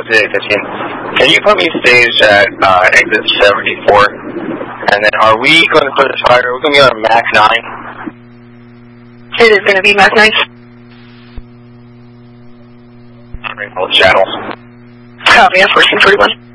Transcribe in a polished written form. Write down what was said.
15. Can you put me stage at exit 74? And then are we going to put a fire? Are we going to be on Mac 9? It is going to be Mac 9. All channels. Copy, I'm 1441.